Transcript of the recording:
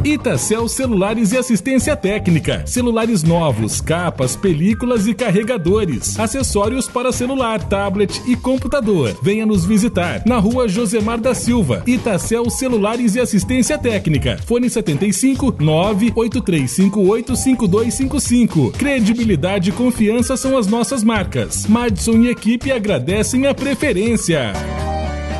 Itacel Celulares e Assistência Técnica. Celulares novos, capas, películas e carregadores. Acessórios para celular, tablet e computador. Venha nos visitar na rua Josemar da Silva. Itacel Celulares e Assistência Técnica. Fone 75 983585255. Credibilidade e confiança são as nossas marcas. Madison e equipe agradecem a preferência.